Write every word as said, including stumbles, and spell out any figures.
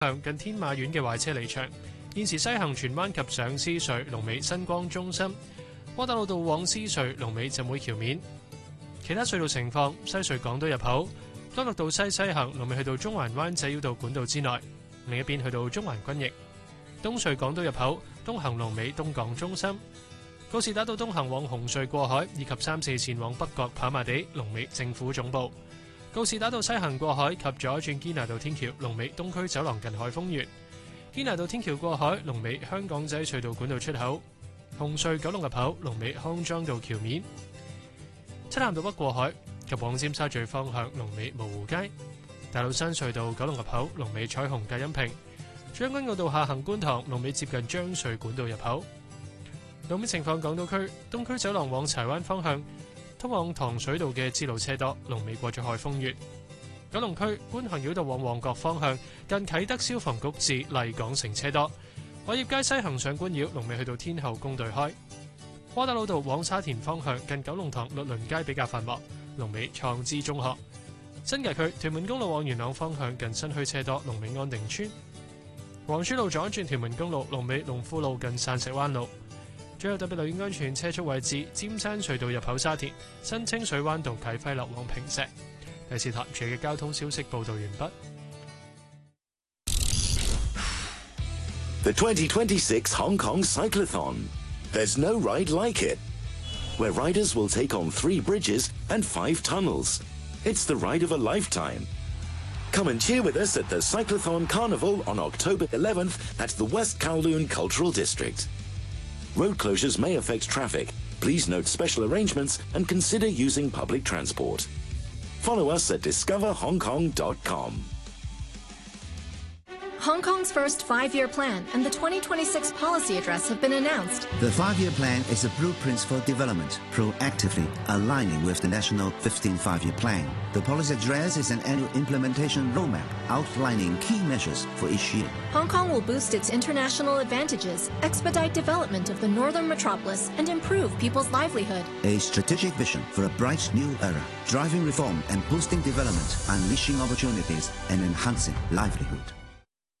向近天馬苑嘅壞車離場。現時西行荃灣及上獅隧、龍尾新光中心；窩打老道往獅隧、龍尾浸會橋面。其他隧道情況：西隧港島入口，干諾道西西行，龍尾去到中環灣仔繞道管道之內；另一邊去到中環軍營。東隧港島入口，東行龍尾東港中心；告士打道東行往紅隧過海，以及三四線往北角跑馬地，龍尾政府總部；告士打道西行過海及左轉堅拿道天橋，龍尾東區走廊近海峰園；堅拿道天橋過海，龍尾香港仔隧道管道出口；紅隧九龍入口，龍尾康莊道橋面；漆咸道北過海及往尖沙咀方向，龍尾蕪湖街；大老山隧道九龍入口，龍尾彩虹隔音屏；將軍澳道下行觀塘，龍尾接近將隧管道入口。路面情況：港島區東區走廊往柴灣方向，通往糖水道嘅支路車多，龍尾過咗海峰園；九龍區觀塘繞道往旺角方向，近啟德消防局至麗港城車多；偉業街西行上官繞，龍尾去到天后宮對開；窩打老道往沙田方向，近九龍塘律倫街比較繁忙，龍尾創知中學；新界區屯門公路往元朗方向，近新墟車多，龍尾安定村；黃珠路左轉屯門公路，龍尾龍富路近散石灣路。最後特別留意安全車速位置：尖山隧道入口沙田、新清水灣道啟輝樓往坪石。第四台住嘅交通消息報道完畢。 The twenty twenty-six Hong Kong Cyclothon. There's no ride like it, where riders will take on three bridges and five tunnels. It's the ride of a lifetime. Come and cheer with us at the Cyclothon Carnival on October eleventh at the West Kowloon Cultural District. Road closures may affect traffic. Please note special arrangements and consider using public transport. Follow us at discover hong kong dot com. Hong Kong's first five-year plan and the twenty twenty-six policy address have been announced. The five-year plan is a blueprint for development, proactively aligning with the national fifteen five-year plan. The policy address is an annual implementation roadmap outlining key measures for each year. Hong Kong will boost its international advantages, expedite development of the northern metropolis, and improve people's livelihood. A strategic vision for a bright new era, driving reform and boosting development, unleashing opportunities and enhancing livelihood.